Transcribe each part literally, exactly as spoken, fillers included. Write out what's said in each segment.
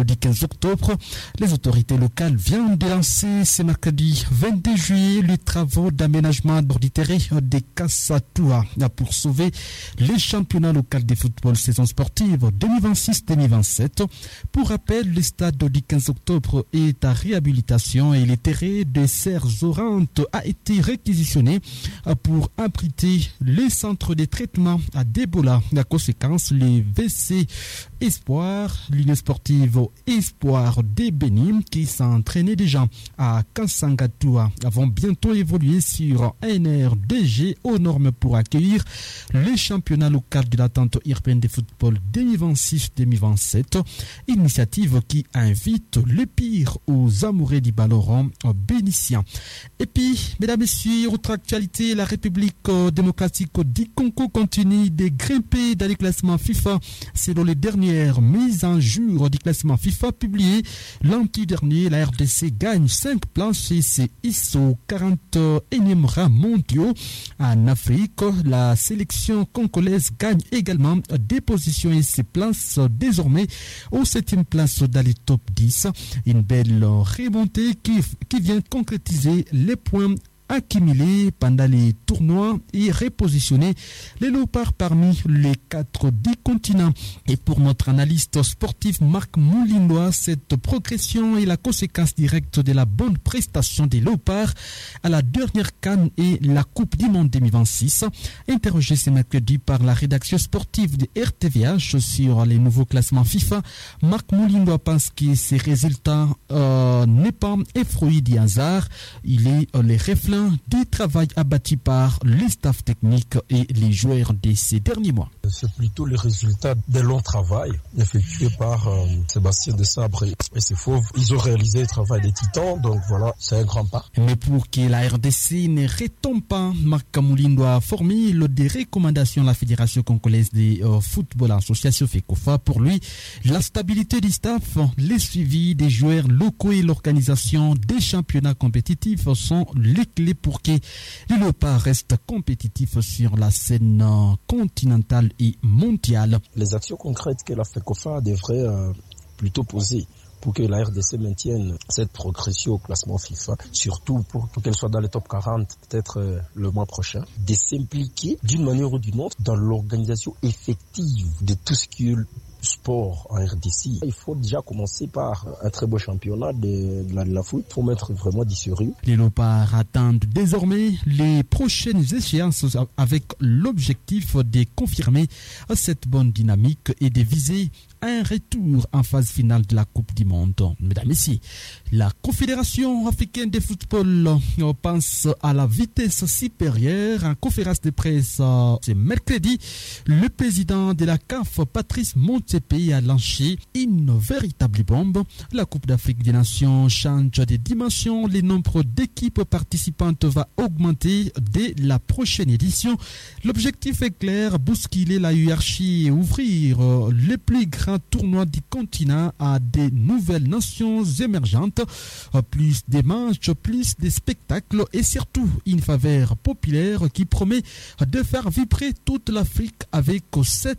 du quinze octobre. Les autorités locales viennent de lancer ce mercredi vingt-deux juillet les travaux d'aménagement d'ordinaire de Kassatoua pour sauver les championnats locaux de football saison sportive deux mille vingt-six deux mille vingt-sept. Pour rappel, le stade du quinze octobre est à réhabilitation et le terrain de Serre-Zorante a été réquisitionné pour abriter les centres de traitement d'Ebola. La conséquence, les V C Espoir, l'Union sportive Espoir des Bénin qui s'entraînait déjà à Kassangatoua vont bientôt évoluer sur un R D G aux normes pour accueillir les championnats locaux de l'attente urbaine de football deux mille vingt-six deux mille vingt-sept. Initiative qui invite les pires aux amoureux du ballon rond bénitien. Et puis, mesdames et messieurs, autre actualité, la République démocratique du Congo continue de grimper dans les classements FIFA. Selon les dernières mises en jour du classement FIFA publié l'an dernier, la R D C gagne cinq places et c'est I S O quarante et unième rang mondiaux. En Afrique, la sélection congolaise gagne également des positions et se place désormais au septième place dans les top dix. Une belle remontée qui, qui vient concrétiser les points accumulés pendant les tournois et repositionner les léopards parmi les quatre du continent. Et pour notre analyste sportif Marc Moulindois, cette progression est la conséquence directe de la bonne prestation des léopards à la dernière CAN et la Coupe du Monde deux mille vingt-six. Interrogé ce mercredi par la rédaction sportive de R T V H sur les nouveaux classements FIFA, Marc Moulindois pense que ces résultats euh, n'est pas effrayé du hasard. Il est euh, les reflets du travail abattu par les staffs techniques et les joueurs de ces derniers mois. C'est plutôt le résultat d'un long travail effectué par euh, Sébastien Desabre et ses fauves. Ils ont réalisé le travail des titans, donc voilà, c'est un grand pas. Mais pour que la R D C ne retombe pas, Marc Moulindois formule des recommandations à la Fédération congolaise de euh, football, association FECOFA. Pour lui, la stabilité du staff, les suivis des joueurs locaux et l'organisation des championnats compétitifs sont les clés pour que les léopards restent compétitifs sur la scène continentale et mondiale. Les actions concrètes que la FECOFA devrait euh, plutôt poser pour que la R D C maintienne cette progression au classement FIFA, surtout pour, pour qu'elle soit dans les top quarante peut-être euh, le mois prochain, de s'impliquer d'une manière ou d'une autre dans l'organisation effective de tout ce qui est sport en R D C. Il faut déjà commencer par un très beau championnat de, de, la, de la foot. Il faut mettre vraiment du sérieux. Les léopards attendent désormais les prochaines échéances avec l'objectif de confirmer cette bonne dynamique et de viser un retour en phase finale de la Coupe du Monde. Mesdames et messieurs, la Confédération africaine de football pense à la vitesse supérieure. En conférence de presse ce mercredi, le président de la C A F, Patrice Motsepe, a lancé une véritable bombe. La Coupe d'Afrique des Nations change de dimension. Le nombre d'équipes participantes va augmenter dès la prochaine édition. L'objectif est clair, bousculer la hiérarchie et ouvrir les plus grands tournoi du continent à des nouvelles nations émergentes, plus des matchs, plus des spectacles et surtout une faveur populaire qui promet de faire vibrer toute l'Afrique avec cette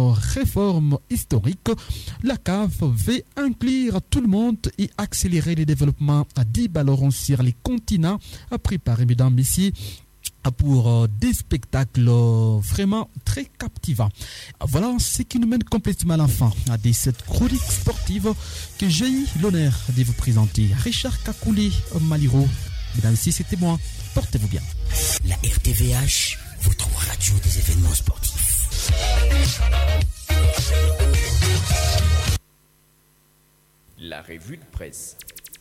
réforme historique. La C A F veut inclure tout le monde et accélérer le développement du ballon rond sur les continents, à préparer, mesdames, messieurs, pour des spectacles vraiment très captivants. Voilà ce qui nous mène complètement à la fin de cette chronique sportive que j'ai eu l'honneur de vous présenter. Richard Kakoulé Maliro. Mesdames et messieurs, c'était moi. Portez-vous bien. La R T V H, votre radio des événements sportifs. La revue de presse.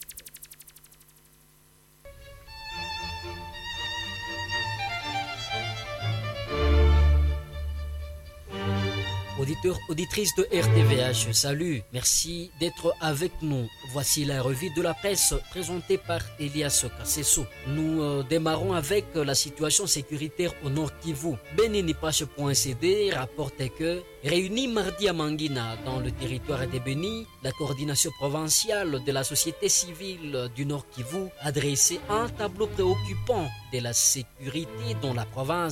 Auditeurs, auditrices de R T V H, salut, merci d'être avec nous. Voici la revue de la presse présentée par Elias Kassesso. Nous euh, démarrons avec euh, la situation sécuritaire au Nord Kivu. Beninipache.cd rapporte que, réunis mardi à Mangina, dans le territoire de Beni, la coordination provinciale de la société civile du Nord Kivu a dressé un tableau préoccupant de la sécurité dans la province.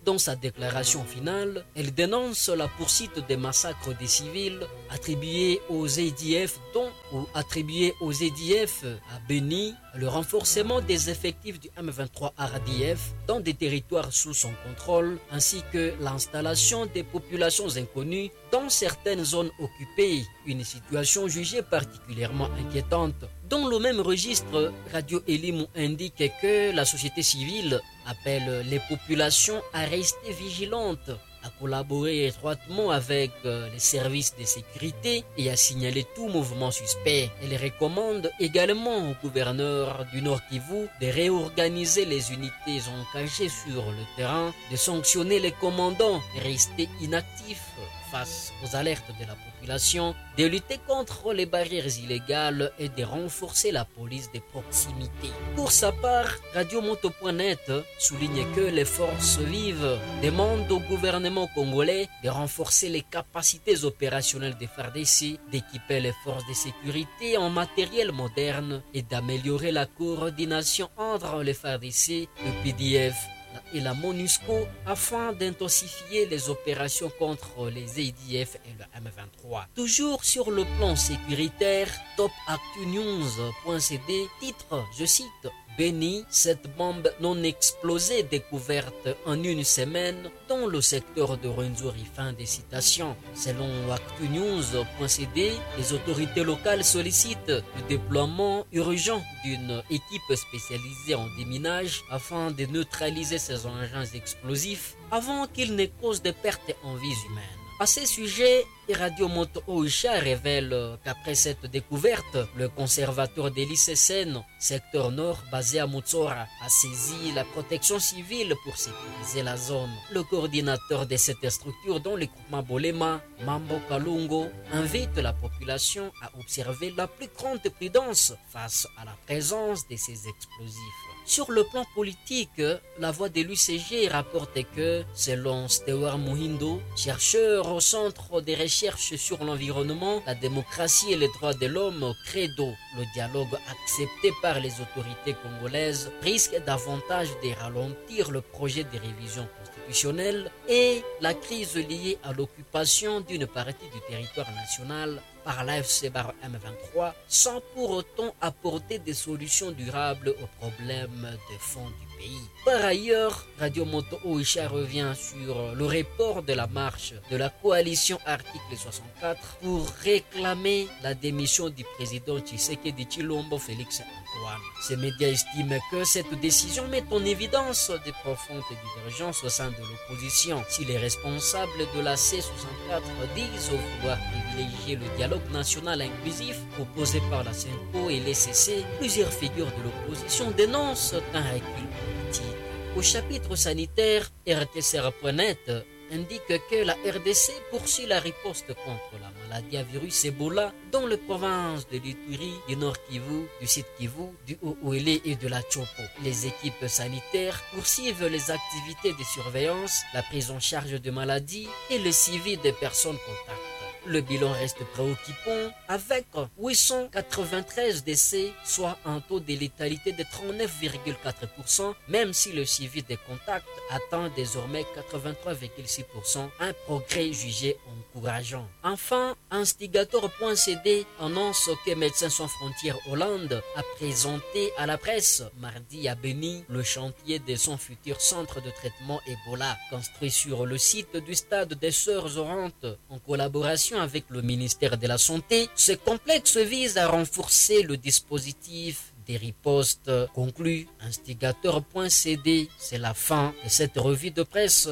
Dans sa déclaration finale, elle dénonce la poursuite des massacres des civils attribués aux A D F, dont ou attribués aux A D F à Beni, le renforcement des effectifs du M vingt-trois R D F dans des territoires sous son contrôle, ainsi que l'installation des populations inconnues dans certaines zones occupées, une situation jugée particulièrement inquiétante. Dans le même registre, Radio Elimou indique que la société civile appelle les populations à rester vigilantes, à collaborer étroitement avec les services de sécurité et à signaler tout mouvement suspect. Elle recommande également au gouverneur du Nord Kivu de réorganiser les unités engagées sur le terrain, de sanctionner les commandants restés inactifs face aux alertes de la population, de lutter contre les barrières illégales et de renforcer la police de proximité. Pour sa part, Radio Moto point net souligne que les forces vives demandent au gouvernement congolais de renforcer les capacités opérationnelles des F A R D C, d'équiper les forces de sécurité en matériel moderne et d'améliorer la coordination entre les F A R D C, le P D F et la MONUSCO afin d'intensifier les opérations contre les A D F et le M vingt-trois. Toujours sur le plan sécuritaire, Top Actu News point C D titre, je cite, Beni, cette bombe non explosée découverte en une semaine dans le secteur de Rwenzori. Fin des citations. Selon Actu News point C D, les autorités locales sollicitent le déploiement urgent d'une équipe spécialisée en déminage afin de neutraliser ces engins explosifs avant qu'ils ne causent des pertes en vies humaines. À ce sujet, Radio Moto Oisha révèle qu'après cette découverte, le conservateur de l'I C C N, secteur nord basé à Mutsora, a saisi la protection civile pour sécuriser la zone. Le coordinateur de cette structure, dont le groupement Bolema, Mambo Kalungo, invite la population à observer la plus grande prudence face à la présence de ces explosifs. Sur le plan politique, la voix de l'U C G rapporte que, selon Stewart Muhindo, chercheur au Centre de recherche sur l'environnement, la démocratie et les droits de l'homme, Credo, le dialogue accepté par les autorités congolaises risque davantage de ralentir le projet de révision constitutionnelle et la crise liée à l'occupation d'une partie du territoire national par l'A F C M vingt-trois, sans pour autant apporter des solutions durables aux problèmes de fond du pays. Par ailleurs, Radio Moto Oisha revient sur le report de la marche de la coalition Article soixante-quatre pour réclamer la démission du président Tshisekedi Tshilombo Félix Antoine. Ces médias estiment que cette décision met en évidence des profondes divergences au sein de l'opposition. Si les responsables de la C soixante-quatre disent vouloir privilégier le dialogue national inclusif proposé par la C E N C O et l'E C C, plusieurs figures de l'opposition dénoncent un recul politique. Au chapitre sanitaire, R T C R point net indique que la R D C poursuit la riposte contre la maladie à virus Ebola dans les provinces de l'Ituri, du Nord Kivu, du Sud Kivu, du Haut-Ouélé et de la Chopo. Les équipes sanitaires poursuivent les activités de surveillance, la prise en charge de maladies et le suivi des personnes contacts. Le bilan reste préoccupant avec huit cent quatre-vingt-treize décès, soit un taux de létalité de trente-neuf virgule quatre pour cent, même si le suivi des contacts atteint désormais quatre-vingt-trois virgule six pour cent, un progrès jugé encourageant. Enfin, Instigator point C D annonce que Médecins sans frontières Hollande a présenté à la presse mardi à Beni le chantier de son futur centre de traitement Ebola, construit sur le site du stade des Sœurs Orantes en collaboration avec le ministère de la Santé. Ce complexe vise à renforcer le dispositif des ripostes, conclut Instigator point C D. C'est la fin de cette revue de presse.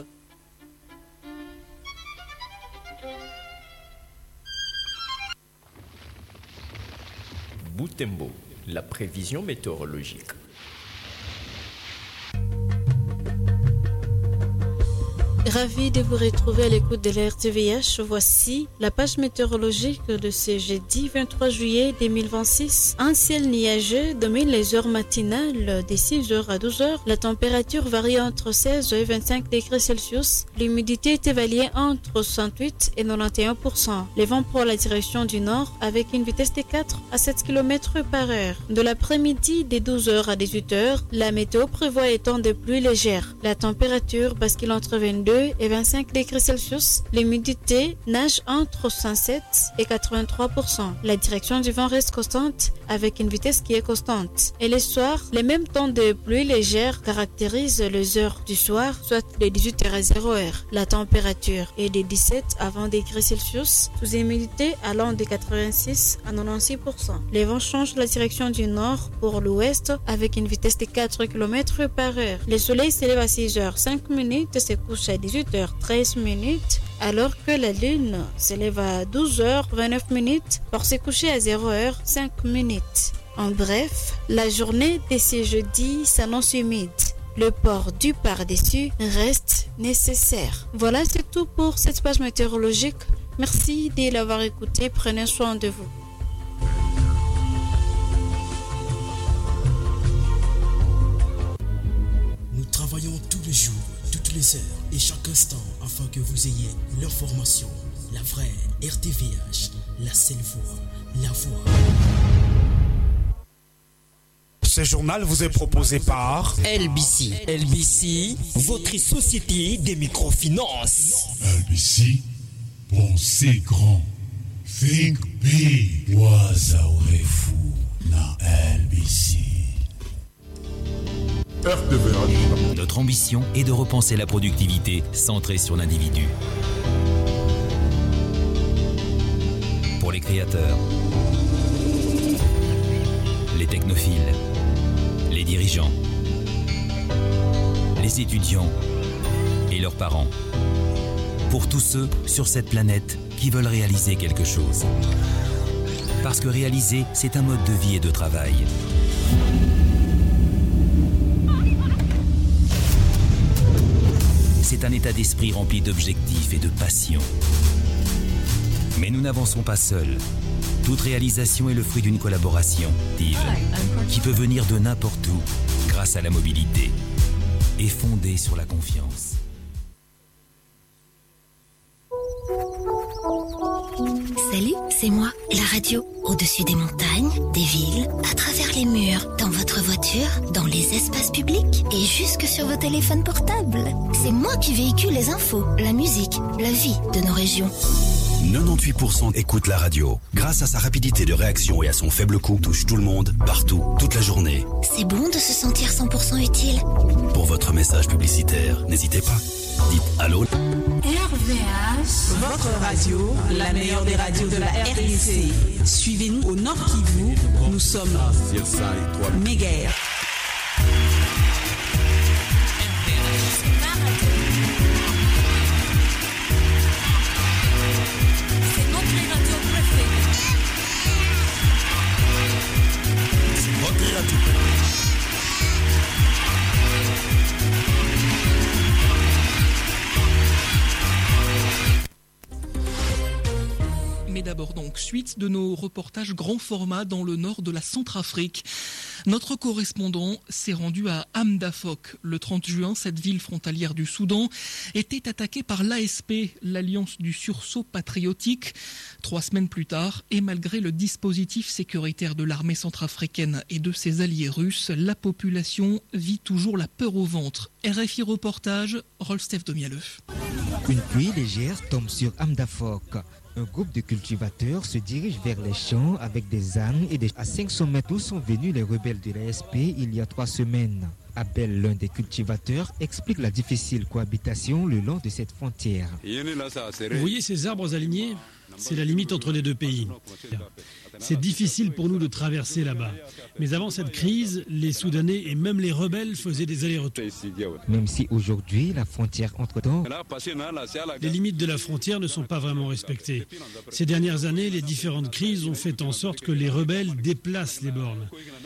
Boutembo, la prévision météorologique. Ravi de vous retrouver à l'écoute de la R T V H. Voici la page météorologique de ce jeudi vingt-trois juillet deux mille vingt-six. Un ciel nuageux domine les heures matinales de six heures à douze heures. La température varie entre seize et vingt-cinq degrés Celsius. L'humidité est évaluée entre soixante-huit et quatre-vingt-onze pour cent. Les vents pour la direction du nord avec une vitesse de quatre à sept kilomètres par heure. De l'après-midi, de douze heures à dix-huit heures, la météo prévoit un temps de pluie légère. La température bascule entre vingt-deux et vingt-cinq degrés Celsius. L'humidité nage entre soixante-sept et quatre-vingt-trois pour cent. La direction du vent reste constante avec une vitesse qui est constante. Et le soir, les mêmes temps de pluie légère caractérisent les heures du soir, soit de dix-huit heures à zéro heure. La température est de dix-sept à vingt degrés Celsius, sous humidité allant de quatre-vingt-six à quatre-vingt-six pour cent. Les vents changent la direction du nord pour l'ouest avec une vitesse de quatre kilomètres par heure. Le soleil s'élève à six heures cinq minutes et se couche à dix-huit heures treize minutes, alors que la lune s'élève à douze heures vingt-neuf minutes pour se coucher à zéro heure cinq minutes. En bref, la journée de ce jeudi s'annonce humide. Le port du par-dessus reste nécessaire. Voilà, c'est tout pour cette page météorologique. Merci de l'avoir écouté. Prenez soin de vous. Nous travaillons tous les jours, toutes les heures et chaque instant afin que vous ayez l'information, la vraie R T V H, la seule voix, la voix. Ce journal vous est proposé par L B C. L B C, votre société des microfinances. L B C, pensez grand. Think big. Wazaourefu na L B C. R T V H. Notre ambition est de repenser la productivité centrée sur l'individu. Pour les créateurs, les technophiles, les dirigeants, les étudiants et leurs parents. Pour tous ceux sur cette planète qui veulent réaliser quelque chose. Parce que réaliser, c'est un mode de vie et de travail. C'est un état d'esprit rempli d'objectifs et de passion. Mais nous n'avançons pas seuls. Toute réalisation est le fruit d'une collaboration, active, qui peut venir de n'importe où, grâce à la mobilité, et fondée sur la confiance. Salut, c'est moi, la radio. Au-dessus des montagnes, des villes, à travers les murs, dans votre voiture, dans les espaces publics et jusque sur vos téléphones portables. C'est moi qui véhicule les infos, la musique, la vie de nos régions. quatre-vingt-dix-huit pour cent écoutent la radio. Grâce à sa rapidité de réaction et à son faible coût, touche tout le monde, partout, toute la journée. C'est bon de se sentir cent pour cent utile. Pour votre message publicitaire, n'hésitez pas. Dites allô. R V H, votre radio, la meilleure des radios de la R D C. Suivez-nous au Nord Kivu. Nous sommes Mégaire. Mais d'abord donc, suite de nos reportages grand format dans le nord de la Centrafrique. Notre correspondant s'est rendu à Amdafok. Le trente juin, cette ville frontalière du Soudan était attaquée par l'A S P, l'Alliance du sursaut patriotique. Trois semaines plus tard, et malgré le dispositif sécuritaire de l'armée centrafricaine et de ses alliés russes, la population vit toujours la peur au ventre. R F I reportage, Rolstef Domialeux. Une pluie légère tombe sur Amdafok. Un groupe de cultivateurs se dirige vers les champs avec des ânes et des... À cinq cents mètres où sont venus les rebelles de l'A S P il y a trois semaines. Abel, l'un des cultivateurs, explique la difficile cohabitation le long de cette frontière. Vous voyez ces arbres alignés ? C'est la limite entre les deux pays. C'est difficile pour nous de traverser là-bas. Mais avant cette crise, les Soudanais et même les rebelles faisaient des allers-retours. Même si aujourd'hui, la frontière entre-temps... Les limites de la frontière ne sont pas vraiment respectées. Ces dernières années, les différentes crises ont fait en sorte que les rebelles déplacent les bornes.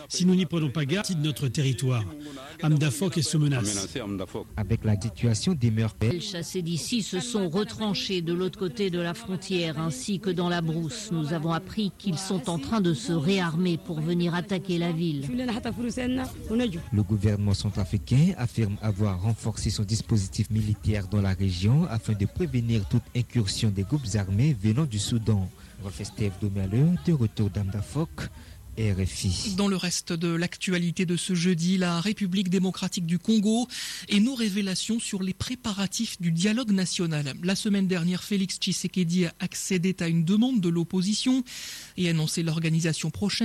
Si nous n'y prenons pas garde, de notre territoire, Amdafok est sous menace. Avec la situation des meurtres, les chassés d'ici se sont retranchés de l'autre côté de la frontière ainsi que dans la brousse. Nous avons appris qu'ils sont en train de se réarmer pour venir attaquer la ville. Le gouvernement centrafricain affirme avoir renforcé son dispositif militaire dans la région afin de prévenir toute incursion des groupes armés venant du Soudan. Refestève Domaleux, de retour d'Amdafok, R F I. Dans le reste de l'actualité de ce jeudi, la République démocratique du Congo et nos révélations sur les préparatifs du dialogue national. La semaine dernière, Félix Tshisekedi a accédé à une demande de l'opposition et annoncé l'organisation prochaine